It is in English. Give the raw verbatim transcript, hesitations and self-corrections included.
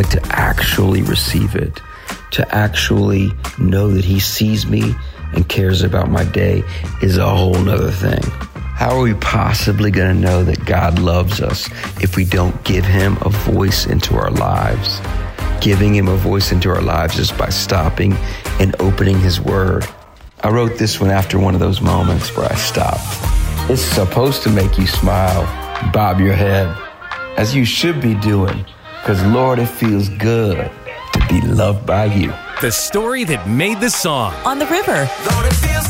like to actually receive it, to actually know that he sees me and cares about my day is a whole nother thing. How are we possibly going to know that God loves us if we don't give him a voice into our lives? Giving him a voice into our lives is by stopping and opening his word. I wrote this one after one of those moments where I stopped. It's supposed to make you smile, bob your head, as you should be doing, because Lord, it feels good to be loved by you. The story that made the song. On the River. Lord, it feels